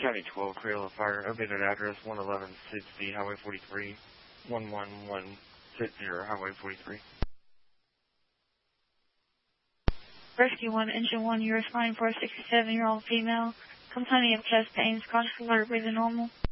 County 12, Crayola Fire, updated address 11160 Highway 43, 11160 Highway 43. Rescue 1, Engine 1, you're responding for a 67-year-old female complaining of chest pains, conscious alert, breathing normal.